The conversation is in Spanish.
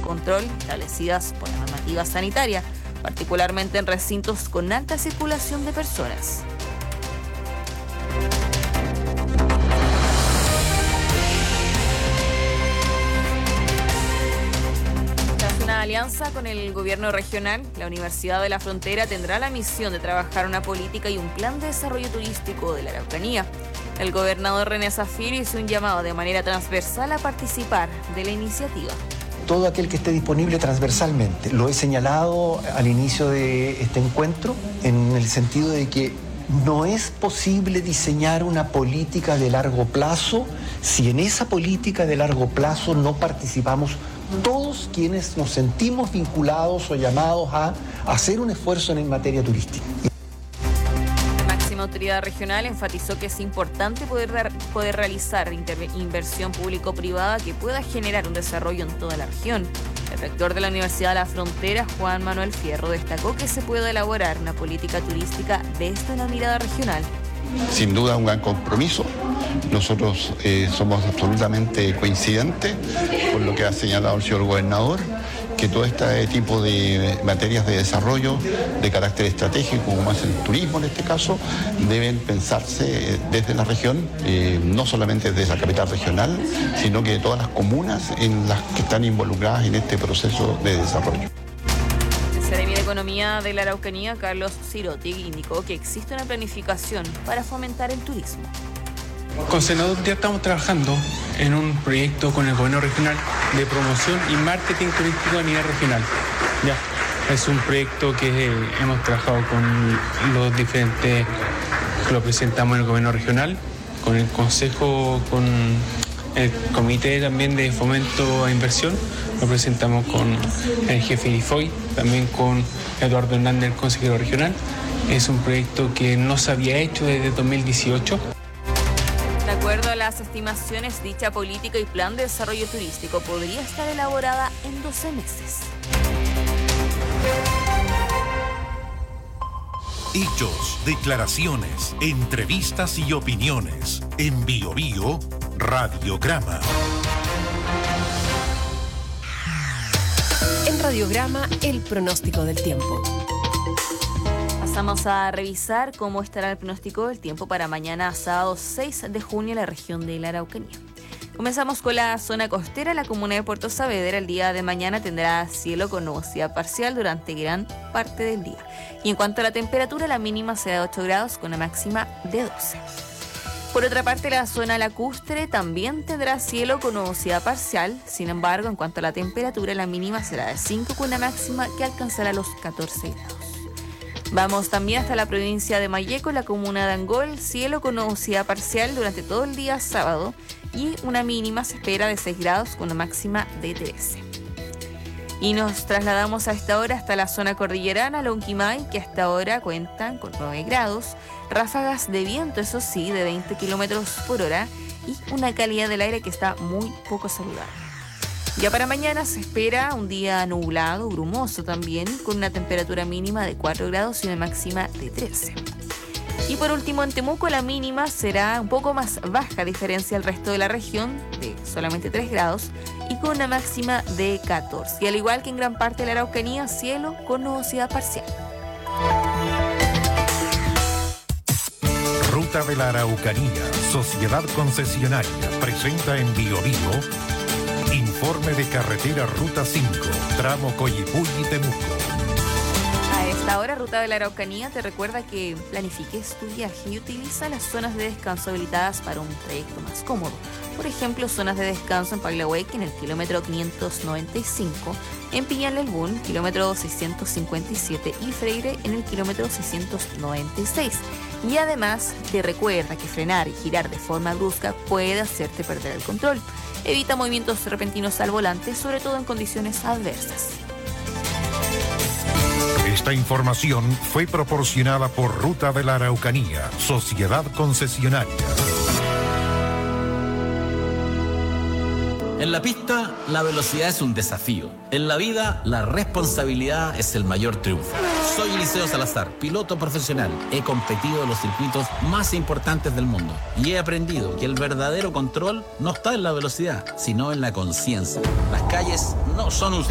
control establecidas por la normativa sanitaria, particularmente en recintos con alta circulación de personas. Alianza con el gobierno regional, la Universidad de la Frontera tendrá la misión de trabajar una política y un plan de desarrollo turístico de la Araucanía. El gobernador René Zafiro hizo un llamado de manera transversal a participar de la iniciativa. Todo aquel que esté disponible transversalmente. Lo he señalado al inicio de este encuentro en el sentido de que no es posible diseñar una política de largo plazo si en esa política de largo plazo no participamos todos quienes nos sentimos vinculados o llamados a hacer un esfuerzo en materia turística. La máxima autoridad regional enfatizó que es importante poder realizar inversión público-privada que pueda generar un desarrollo en toda la región. El rector de la Universidad de la Frontera, Juan Manuel Fierro, destacó que se puede elaborar una política turística desde una mirada regional. Sin duda un gran compromiso. Nosotros somos absolutamente coincidentes con lo que ha señalado el señor gobernador, que todo este tipo de materias de desarrollo de carácter estratégico, como es el turismo en este caso, deben pensarse desde la región, no solamente desde la capital regional, sino que de todas las comunas en las que están involucradas en este proceso de desarrollo. El Seremi de Economía de la Araucanía, Carlos Cirotig, indicó que existe una planificación para fomentar el turismo. Con Senador ya estamos trabajando en un proyecto con el gobierno regional de promoción y marketing turístico a nivel regional. Ya, es un proyecto que hemos trabajado con los diferentes, que lo presentamos en el gobierno regional, con el consejo, con el comité también de fomento a inversión, lo presentamos con el jefe de IFOI, también con Eduardo Hernández, el consejero regional. Es un proyecto que no se había hecho desde 2018. De acuerdo a las estimaciones, dicha política y plan de desarrollo turístico podría estar elaborada en 12 meses. Hechos, declaraciones, entrevistas y opiniones. En BioBio, Radiograma. En Radiograma, el pronóstico del tiempo. Pasamos a revisar cómo estará el pronóstico del tiempo para mañana, sábado 6 de junio, en la región de la Araucanía. Comenzamos con la zona costera. La comuna de Puerto Saavedra el día de mañana tendrá cielo con nubosidad parcial durante gran parte del día. Y en cuanto a la temperatura, la mínima será de 8 grados con una máxima de 12. Por otra parte, la zona lacustre también tendrá cielo con nubosidad parcial. Sin embargo, en cuanto a la temperatura, la mínima será de 5 con una máxima que alcanzará los 14 grados. Vamos también hasta la provincia de Malleco, la comuna de Angol, cielo con nubosidad parcial durante todo el día sábado y una mínima se espera de 6 grados con una máxima de 13. Y nos trasladamos a esta hora hasta la zona cordillerana, Lonquimay, que hasta ahora cuentan con 9 grados, ráfagas de viento, eso sí, de 20 kilómetros por hora y una calidad del aire que está muy poco saludable. Ya para mañana se espera un día nublado, brumoso también, con una temperatura mínima de 4 grados y una máxima de 13. Y por último, en Temuco la mínima será un poco más baja a diferencia del resto de la región, de solamente 3 grados, y con una máxima de 14. Y al igual que en gran parte de la Araucanía, cielo con nubosidad parcial. Ruta de la Araucanía, Sociedad Concesionaria, presenta en BioBio informe de carretera Ruta 5, tramo Coyipulli-Temuco. A esta hora, Ruta de la Araucanía te recuerda que planifiques tu viaje y utiliza las zonas de descanso habilitadas para un trayecto más cómodo. Por ejemplo, zonas de descanso en Paglahueque en el kilómetro 595, en Piñalelbún, kilómetro 657 y Freire en el kilómetro 696. Y además te recuerda que frenar y girar de forma brusca puede hacerte perder el control. Evita movimientos repentinos al volante, sobre todo en condiciones adversas. Esta información fue proporcionada por Ruta de la Araucanía, Sociedad Concesionaria. En la pista, la velocidad es un desafío. En la vida, la responsabilidad es el mayor triunfo. Soy Eliseo Salazar, piloto profesional. He competido en los circuitos más importantes del mundo y he aprendido que el verdadero control no está en la velocidad, sino en la conciencia. Las calles no son un